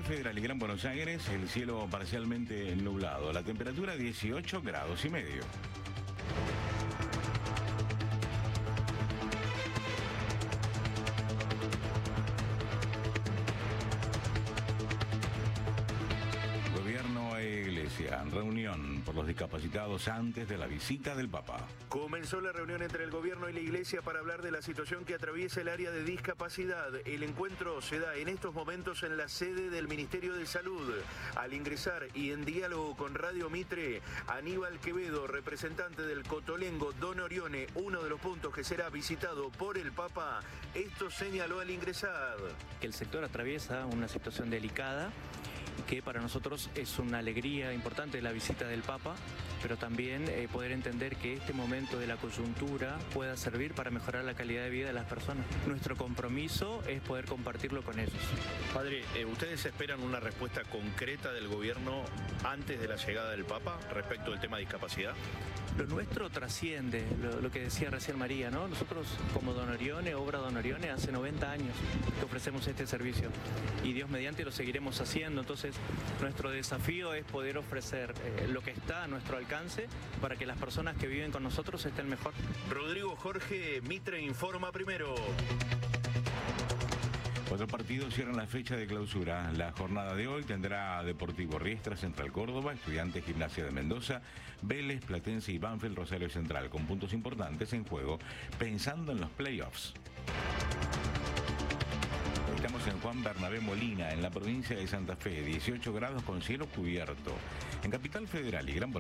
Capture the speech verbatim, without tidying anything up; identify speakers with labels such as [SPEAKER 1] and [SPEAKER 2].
[SPEAKER 1] Federal y Gran Buenos Aires, el cielo parcialmente nublado. La temperatura dieciocho grados y medio. Gobierno e Iglesia, reunión por los discapacitados antes de la visita del Papa.
[SPEAKER 2] Comenzó la reunión entre el gobierno y la iglesia para hablar de la situación que atraviesa el área de discapacidad. El encuentro se da en estos momentos en la sede del Ministerio de Salud. Al ingresar y en diálogo con Radio Mitre, Aníbal Quevedo, representante del Cotolengo Don Orione, uno de los puntos que será visitado por el Papa, esto señaló al ingresar.
[SPEAKER 3] Que el sector atraviesa una situación delicada, que para nosotros es una alegría importante la visita del Papa, pero también eh, poder entender que este momento de la coyuntura pueda servir para mejorar la calidad de vida de las personas. Nuestro compromiso es poder compartirlo con ellos.
[SPEAKER 2] Padre, eh, ¿ustedes esperan una respuesta concreta del gobierno antes de la llegada del Papa respecto del tema de discapacidad?
[SPEAKER 3] Lo nuestro trasciende, lo, lo que decía recién María, ¿no? Nosotros como Don Orione, Obra Don Orione, hace noventa años que ofrecemos este servicio y Dios mediante lo seguiremos haciendo. Entonces, nuestro desafío es poder ofrecer eh, lo que está a nuestro alcance para que las personas que viven con nosotros estén mejor.
[SPEAKER 2] Rodrigo Jorge, Mitre informa primero.
[SPEAKER 1] Cuatro partidos cierran la fecha de clausura. La jornada de hoy tendrá Deportivo Riestra, Central Córdoba, Estudiantes Gimnasia de Mendoza, Vélez, Platense y Banfield Rosario Central, con puntos importantes en juego, pensando en los playoffs. Estamos en Juan Bernabé Molina, en la provincia de Santa Fe, dieciocho grados con cielo cubierto. En Capital Federal y Gran